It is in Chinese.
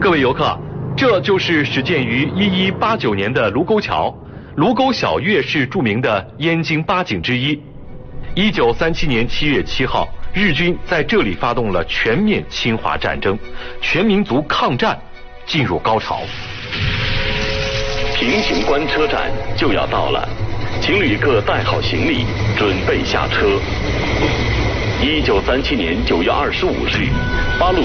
各位游客，这就是始建于1189年的卢沟桥。卢沟晓月是著名的燕京八景之一。1937年7月7号，日军在这里发动了全面侵华战争，全民族抗战进入高潮。 平型关车站就要到了，请旅客带好行李，准备下车。1937年9月25日，八路